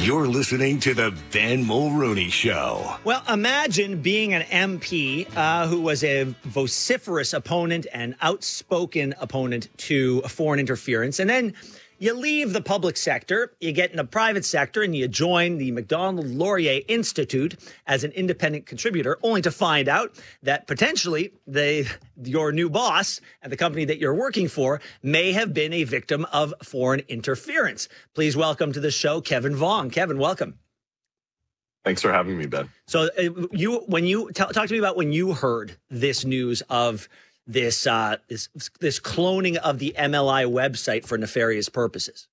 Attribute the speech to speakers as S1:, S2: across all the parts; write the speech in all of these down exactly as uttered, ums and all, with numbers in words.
S1: You're listening to the Ben Mulrooney Show.
S2: Well, imagine being an M P uh, who was a vociferous opponent and outspoken opponent to foreign interference, and then you leave the public sector, you get in the private sector, and you join the Macdonald-Laurier Institute as an independent contributor, only to find out that potentially they, your new boss at the company that you're working for may have been a victim of foreign interference. Please welcome to the show, Kevin Vuong. Kevin, welcome.
S3: Thanks for having me, Ben.
S2: So uh, you, when you t- talk to me about when you heard this news of this uh, this this cloning of the M L I website for nefarious purposes.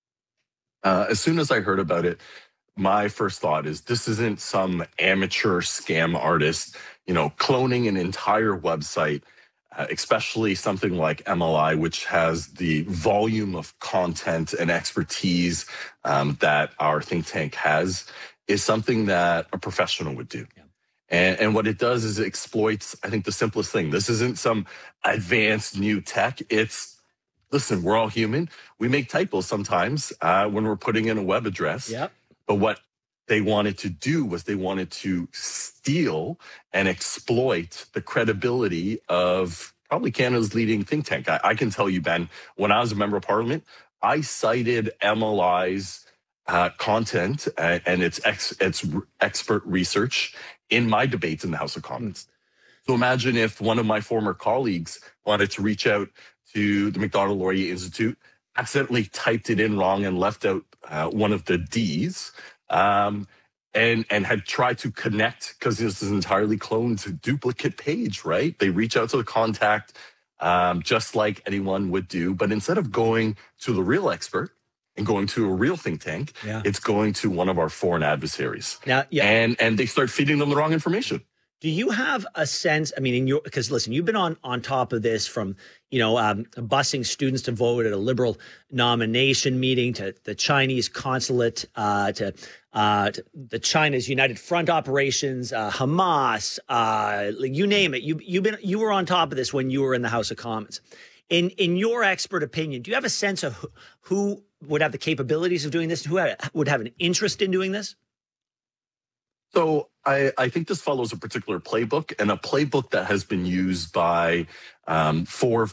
S3: Uh, as soon as I heard about it, my first thought is this isn't some amateur scam artist, you know, cloning an entire website, uh, especially something like M L I, which has the volume of content and expertise um, that our think tank has, is something that a professional would do. Yeah. And, and what it does is it exploits, I think, the simplest thing. This isn't some advanced new tech. It's, listen, we're all human. We make typos sometimes uh, when we're putting in a web address.
S2: Yep.
S3: But what they wanted to do was they wanted to steal and exploit the credibility of probably Canada's leading think tank. I, I can tell you, Ben, when I was a member of parliament, I cited M L I's uh, content and, and its, ex, its expert research in my debates in the House of Commons. So imagine if one of my former colleagues wanted to reach out to the Macdonald-Laurier Institute, accidentally typed it in wrong and left out uh, one of the D's, um, and, and had tried to connect, because this is entirely cloned, duplicate page, right? They reach out to the contact um, just like anyone would do. But instead of going to the real expert, and going to a real think tank, yeah. It's going to one of our foreign adversaries.
S2: Now, yeah.
S3: And and they start feeding them the wrong information.
S2: Do you have a sense, I mean, in your, because listen, you've been on, on top of this from, you know, um, busing students to vote at a Liberal nomination meeting, to the Chinese consulate, uh, to, uh, to the China's United Front operations, uh, Hamas, uh, you name it. You, you've been, you were on top of this when you were in the House of Commons. In in your expert opinion, do you have a sense of who, who would have the capabilities of doing this, who would have an interest in doing this?
S3: So I, I think this follows a particular playbook, and a playbook that has been used by um, four